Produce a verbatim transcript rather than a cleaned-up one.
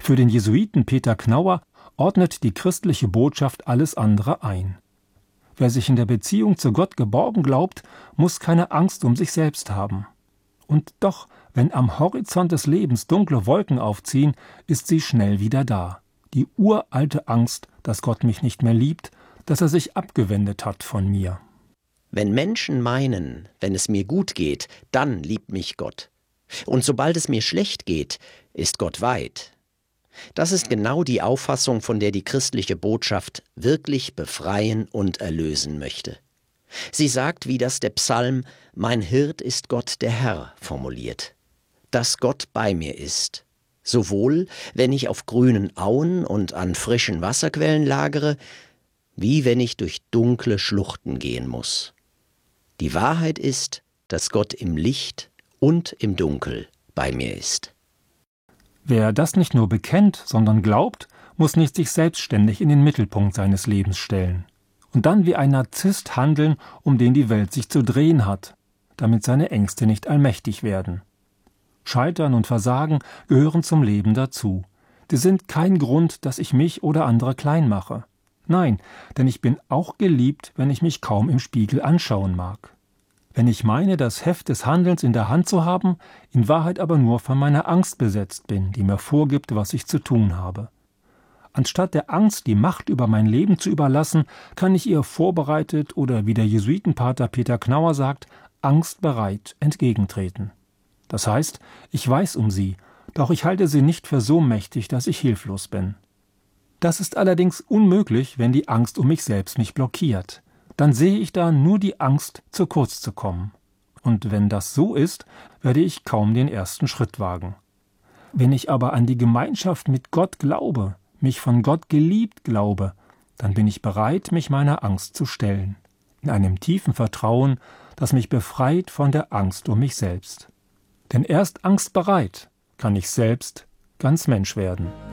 Für den Jesuiten Peter Knauer ordnet die christliche Botschaft alles andere ein. Wer sich in der Beziehung zu Gott geborgen glaubt, muss keine Angst um sich selbst haben. Und doch, wenn am Horizont des Lebens dunkle Wolken aufziehen, ist sie schnell wieder da. Die uralte Angst, dass Gott mich nicht mehr liebt, dass er sich abgewendet hat von mir. Wenn Menschen meinen, wenn es mir gut geht, dann liebt mich Gott. Und sobald es mir schlecht geht, ist Gott weit. Das ist genau die Auffassung, von der die christliche Botschaft wirklich befreien und erlösen möchte. Sie sagt, wie das der Psalm »Mein Hirt ist Gott der Herr« formuliert, dass Gott bei mir ist, sowohl wenn ich auf grünen Auen und an frischen Wasserquellen lagere, wie wenn ich durch dunkle Schluchten gehen muss. Die Wahrheit ist, dass Gott im Licht und im Dunkel bei mir ist. Wer das nicht nur bekennt, sondern glaubt, muss nicht sich selbstständig in den Mittelpunkt seines Lebens stellen und dann wie ein Narzisst handeln, um den die Welt sich zu drehen hat, damit seine Ängste nicht allmächtig werden. Scheitern und Versagen gehören zum Leben dazu. Die sind kein Grund, dass ich mich oder andere klein mache. Nein, denn ich bin auch geliebt, wenn ich mich kaum im Spiegel anschauen mag. Wenn ich meine, das Heft des Handelns in der Hand zu haben, in Wahrheit aber nur von meiner Angst besetzt bin, die mir vorgibt, was ich zu tun habe. Anstatt der Angst die Macht über mein Leben zu überlassen, kann ich ihr vorbereitet oder, wie der Jesuitenpater Peter Knauer sagt, angstbereit entgegentreten. Das heißt, ich weiß um sie, doch ich halte sie nicht für so mächtig, dass ich hilflos bin. Das ist allerdings unmöglich, wenn die Angst um mich selbst mich blockiert. Dann sehe ich da nur die Angst, zu kurz zu kommen. Und wenn das so ist, werde ich kaum den ersten Schritt wagen. Wenn ich aber an die Gemeinschaft mit Gott glaube, mich von Gott geliebt glaube, dann bin ich bereit, mich meiner Angst zu stellen. In einem tiefen Vertrauen, das mich befreit von der Angst um mich selbst. Denn erst angstbereit kann ich selbst ganz Mensch werden.